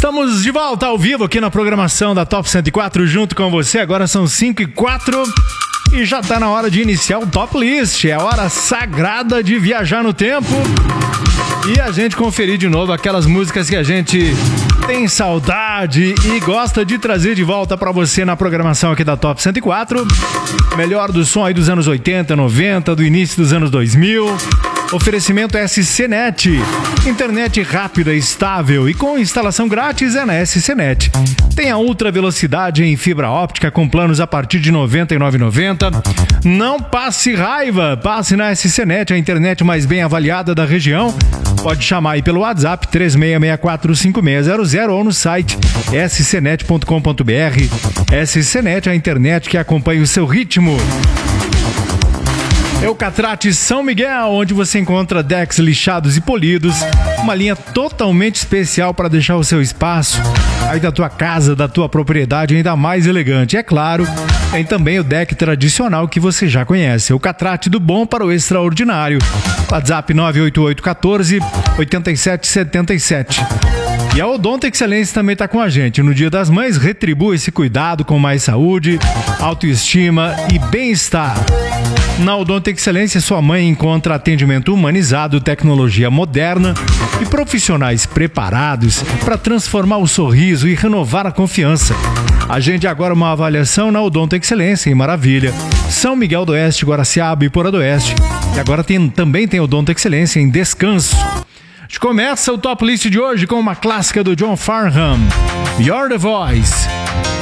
Estamos de volta ao vivo aqui na programação da Top 104 junto com você. Agora são 5h04 e já tá na hora de iniciar o Top List. É a hora sagrada de viajar no tempo e a gente conferir de novo aquelas músicas que a gente tem saudade e gosta de trazer de volta pra você na programação aqui da Top 104. Melhor do som aí dos anos 80, 90, do início dos anos 2000. Oferecimento SCNet. Internet rápida, estável e com instalação grátis é na SCNet. Tem a ultra velocidade em fibra óptica com planos a partir de R$ 99,90. Não passe raiva, passe na SCNet, a internet mais bem avaliada da região. Pode chamar aí pelo WhatsApp 36645600 ou no site scnet.com.br. SCNet, a internet que acompanha o seu ritmo. Eucatrate São Miguel, onde você encontra decks lixados e polidos, uma linha totalmente especial para deixar o seu espaço aí da tua casa, da tua propriedade ainda mais elegante. É claro, tem também o deck tradicional que você já conhece. Eucatrate, do bom para o extraordinário. WhatsApp 98814-8777. E a Odonto Excelência também está com a gente. No Dia das Mães, retribua esse cuidado com mais saúde, autoestima e bem-estar. Na Odonto Excelência, sua mãe encontra atendimento humanizado, tecnologia moderna e profissionais preparados para transformar o sorriso e renovar a confiança. Agende agora uma avaliação na Odonto Excelência em Maravilha, São Miguel do Oeste, Guaraciaba e Porã do Oeste. E agora também tem Odonto Excelência em Descanso. A gente começa o Top List de hoje com uma clássica do John Farnham, You're the Voice.